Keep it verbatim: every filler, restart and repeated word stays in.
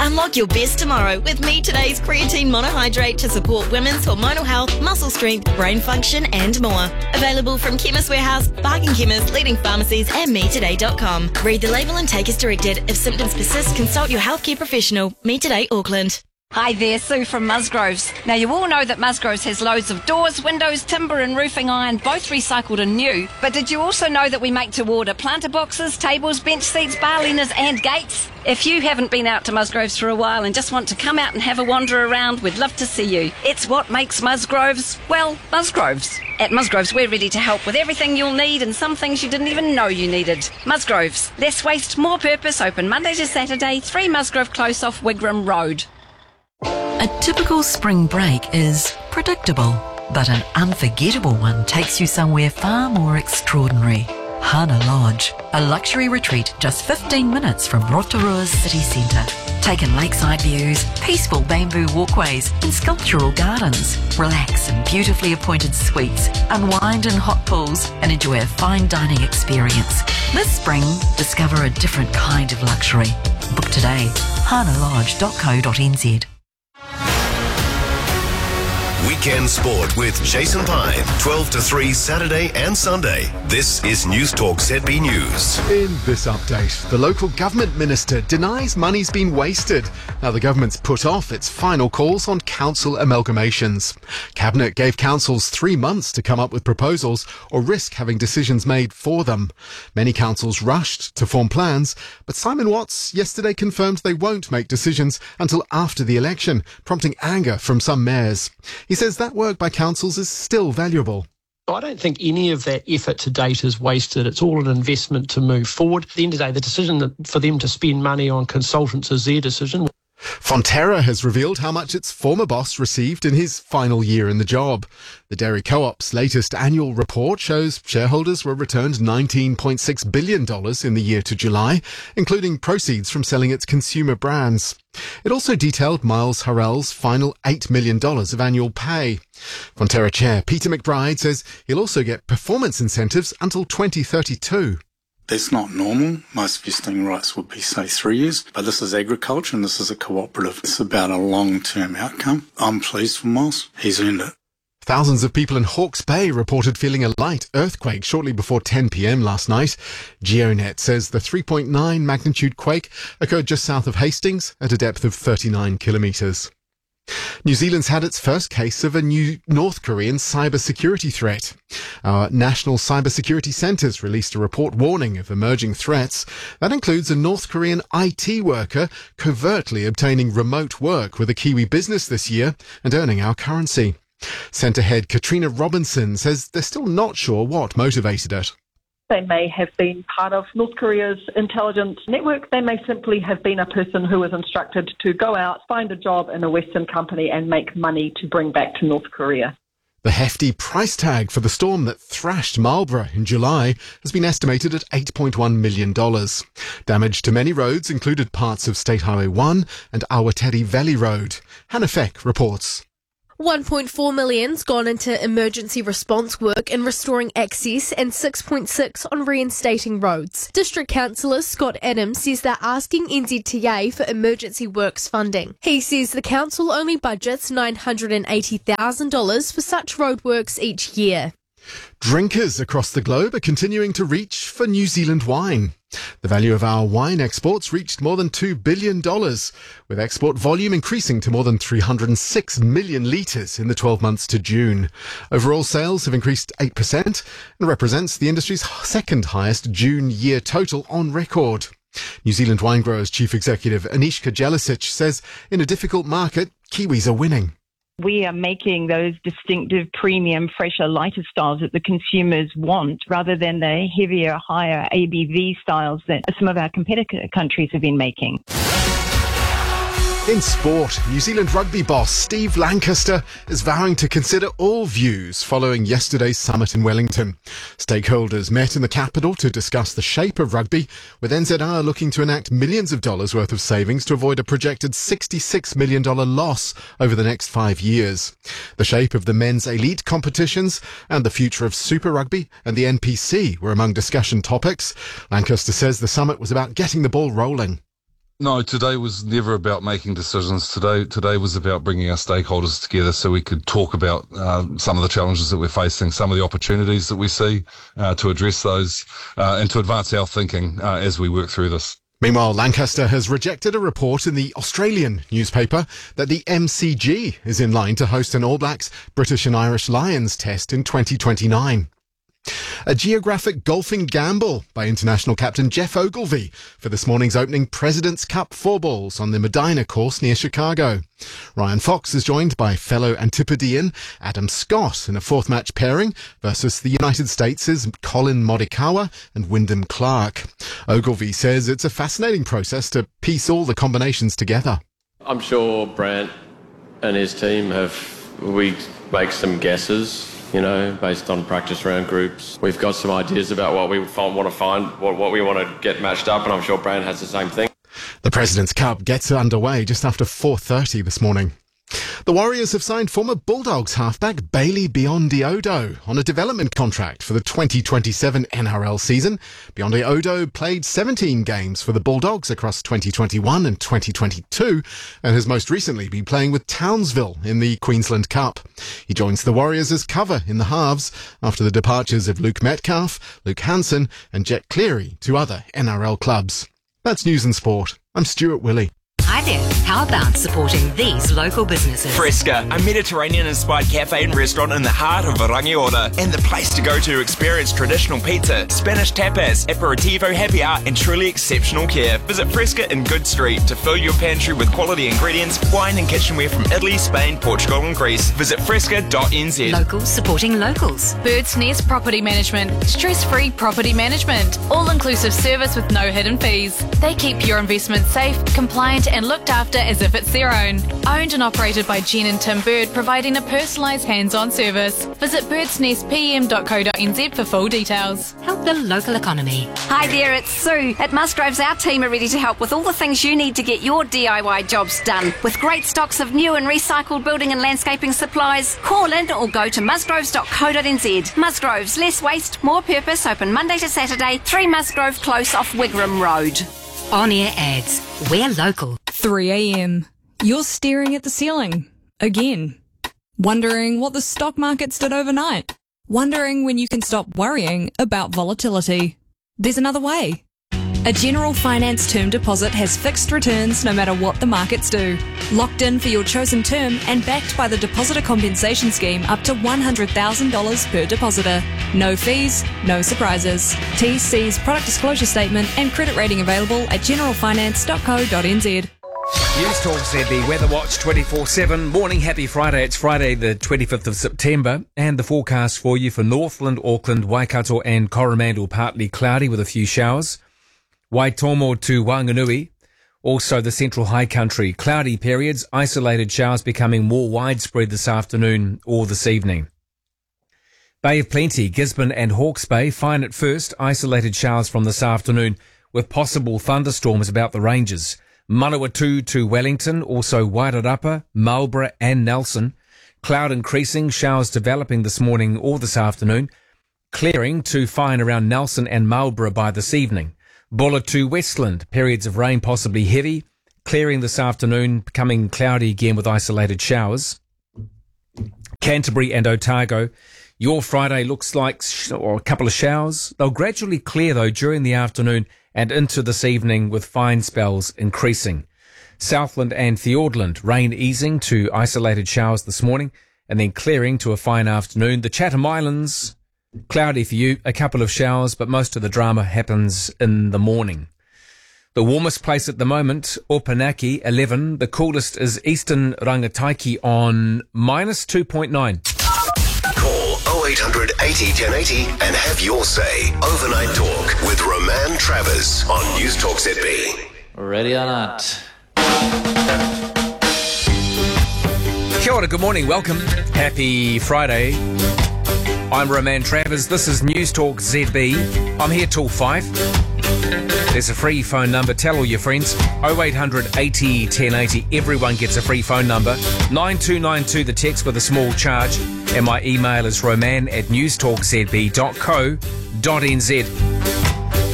Unlock your best tomorrow with Me Today's Creatine Monohydrate to support women's hormonal health, muscle strength, brain function and more. Available from Chemist Warehouse, Bargain Chemist, leading pharmacies and me today dot com. Read the label and take as directed. If symptoms persist, consult your healthcare professional. Me Today Auckland. Hi there, Sue from Musgroves. Now you all know that Musgroves has loads of doors, windows, timber and roofing iron, both recycled and new. But did you also know that we make to order planter boxes, tables, bench seats, bar leaners and gates? If you haven't been out to Musgroves for a while and just want to come out and have a wander around, we'd love to see you. It's what makes Musgroves, well, Musgroves. At Musgroves, we're ready to help with everything you'll need and some things you didn't even know you needed. Musgroves, less waste, more purpose, open Monday to Saturday, three Musgrove Close off Wigram Road. A typical spring break is predictable, but an unforgettable one takes you somewhere far more extraordinary. Hana Lodge, a luxury retreat just fifteen minutes from Rotorua's city centre. Take in lakeside views, peaceful bamboo walkways and sculptural gardens. Relax in beautifully appointed suites, unwind in hot pools and enjoy a fine dining experience. This spring, discover a different kind of luxury. Book today, hana lodge dot co dot n z. Weekend Sport with Jason Pine, twelve to three Saturday and Sunday. This is News Talk Z B News. In this update, the local government minister denies money's been wasted. Now the government's put off its final calls on council amalgamations. Cabinet gave councils three months to come up with proposals or risk having decisions made for them. Many councils rushed to form plans, but Simon Watts yesterday confirmed they won't make decisions until after the election, prompting anger from some mayors. He says that work by councils is still valuable. I don't think any of that effort to date is wasted. It's all an investment to move forward. At the end of the day, the decision that for them to spend money on consultants is their decision. Fonterra has revealed how much its former boss received in his final year in the job. The Dairy Co-op's latest annual report shows shareholders were returned nineteen point six billion dollars in the year to July, including proceeds from selling its consumer brands. It also detailed Miles Harrell's final eight million dollars of annual pay. Fonterra chair Peter McBride says he'll also get performance incentives until twenty thirty-two. That's not normal. Most vesting rights would be, say, three years. But this is agriculture and this is a cooperative. It's about a long-term outcome. I'm pleased for Miles. He's earned it. Thousands of people in Hawke's Bay reported feeling a light earthquake shortly before ten p.m. last night. GeoNet says the three point nine magnitude quake occurred just south of Hastings at a depth of thirty-nine kilometres. New Zealand's had its first case of a new North Korean cybersecurity threat. Our National Cybersecurity Centre's released a report warning of emerging threats. That includes a North Korean I T worker covertly obtaining remote work with a Kiwi business this year and earning our currency. Centre head Katrina Robinson says they're still not sure what motivated it. They may have been part of North Korea's intelligence network. They may simply have been a person who was instructed to go out, find a job in a Western company and make money to bring back to North Korea. The hefty price tag for the storm that thrashed Marlborough in July has been estimated at eight point one million dollars. Damage to many roads included parts of State Highway one and Awateri Valley Road. Hannah Feck reports. one point four million's gone into emergency response work and restoring access and six point six on reinstating roads. District Councillor Scott Adams says they're asking N Z T A for emergency works funding. He says the council only budgets nine hundred eighty thousand dollars for such roadworks each year. Drinkers across the globe are continuing to reach for New Zealand wine. The value of our wine exports reached more than two billion dollars, with export volume increasing to more than three hundred six million litres in the twelve months to June. Overall sales have increased eight percent and represents the industry's second highest June year total on record. New Zealand Wine Growers Chief Executive Anishka Jelicic says in a difficult market, Kiwis are winning. We are making those distinctive premium, fresher, lighter styles that the consumers want rather than the heavier, higher A B V styles that some of our competitor countries have been making. In sport, New Zealand rugby boss Steve Lancaster is vowing to consider all views following yesterday's summit in Wellington. Stakeholders met in the capital to discuss the shape of rugby, with N Z R looking to enact millions of dollars worth of savings to avoid a projected sixty-six million dollars loss over the next five years. The shape of the men's elite competitions and the future of Super Rugby and the N P C were among discussion topics. Lancaster says the summit was about getting the ball rolling. No, today was never about making decisions. Today today was about bringing our stakeholders together so we could talk about uh, some of the challenges that we're facing, some of the opportunities that we see uh, to address those uh, and to advance our thinking uh, as we work through this. Meanwhile, Lancaster has rejected a report in the Australian newspaper that the M C G is in line to host an All Blacks British and Irish Lions test in twenty twenty-nine. A geographic golfing gamble by international captain Geoff Ogilvy for this morning's opening President's Cup four balls on the Medina course near Chicago. Ryan Fox is joined by fellow Antipodean Adam Scott in a fourth match pairing versus the United States' Colin Morikawa and Wyndham Clark. Ogilvy says it's a fascinating process to piece all the combinations together. I'm sure Brant and his team have, we make some guesses, you know, based on practice round groups. We've got some ideas about what we want to find, what, what we want to get matched up, and I'm sure Brand has the same thing. The President's Cup gets underway just after four thirty this morning. The Warriors have signed former Bulldogs halfback Bailey Biondi-Odo on a development contract for the twenty twenty-seven N R L season. Biondi-Odo played seventeen games for the Bulldogs across twenty twenty-one and twenty twenty-two and has most recently been playing with Townsville in the Queensland Cup. He joins the Warriors as cover in the halves after the departures of Luke Metcalf, Luke Hansen and Jet Cleary to other N R L clubs. That's News and Sport. I'm Stuart Willey. Hi there. How about supporting these local businesses? Fresca, a Mediterranean-inspired cafe and restaurant in the heart of Rangiora, and the place to go to experience traditional pizza, Spanish tapas, aperitivo, happy hour, and truly exceptional care. Visit Fresca in Good Street to fill your pantry with quality ingredients, wine and kitchenware from Italy, Spain, Portugal, and Greece. Visit fresca dot n z. Locals supporting locals. Bird's Nest Property Management. Stress-free property management. All-inclusive service with no hidden fees. They keep your investment safe, compliant, and looked after as if it's their own. Owned and operated by Jen and Tim Bird, providing a personalised hands-on service. Visit birds nest p m dot co dot n z for full details. Help the local economy. Hi there, it's Sue. At Musgroves, our team are ready to help with all the things you need to get your D I Y jobs done. With great stocks of new and recycled building and landscaping supplies, call in or go to musgroves dot co dot n z. Musgroves, less waste, more purpose, open Monday to Saturday, three Musgrove Close off Wigram Road. On-air ads. We're local. three a m. You're staring at the ceiling. Again. Wondering what the stock markets did overnight. Wondering when you can stop worrying about volatility. There's another way. A General Finance term deposit has fixed returns no matter what the markets do. Locked in for your chosen term and backed by the Depositor Compensation Scheme up to one hundred thousand dollars per depositor. No fees, no surprises. T C's product disclosure statement and credit rating available at general finance dot co dot n z. News Talk Z B Weather Watch twenty-four seven. Morning, happy Friday. It's Friday the twenty-fifth of September, and the forecast for you for Northland, Auckland, Waikato and Coromandel partly cloudy with a few showers. Waitomo to Wanganui, also the central high country, cloudy periods, isolated showers becoming more widespread this afternoon or this evening. Bay of Plenty, Gisborne and Hawke's Bay, fine at first, isolated showers from this afternoon with possible thunderstorms about the ranges. Manawatu to Wellington, also Wairarapa, Marlborough and Nelson. Cloud increasing, showers developing this morning or this afternoon. Clearing to fine around Nelson and Marlborough by this evening. Bulla to Westland, periods of rain possibly heavy. Clearing this afternoon, becoming cloudy again with isolated showers. Canterbury and Otago, your Friday looks like sh- or a couple of showers. They'll gradually clear though during the afternoon and into this evening with fine spells increasing. Southland and Fiordland, rain easing to isolated showers this morning and then clearing to a fine afternoon. The Chatham Islands, cloudy for you, a couple of showers, but most of the drama happens in the morning. The warmest place at the moment, Opanaki, eleven. The coolest is Eastern Rangataiki on minus two point nine. Call oh eight hundred eighty ten eighty and have your say. Overnight Talk with Roman Travers on News Talk Z B. Ready or not? Kia ora, good morning, welcome. Happy Friday. I'm Roman Travers. This is News Talk Z B. I'm here till five. There's a free phone number. Tell all your friends. oh eight hundred eighty ten eighty. Everyone gets a free phone number. nine two nine two, the text with a small charge. And my email is roman at news talk z b dot co dot n z.